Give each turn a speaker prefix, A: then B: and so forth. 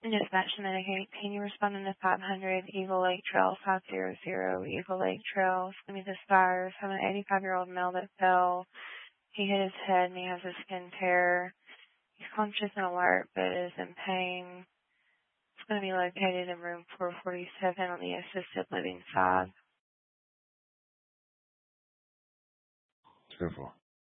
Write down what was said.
A: Dispatch to Medicaid, can you respond to 500 Eagle Lake Trail 500 Eagle Lake Trail? Send me this virus. I'm an 85-year-old male that fell. He hit his head and he has a skin tear. He's conscious and alert but is in pain. It's going to be located in room 447 on the assisted living side.
B: Careful.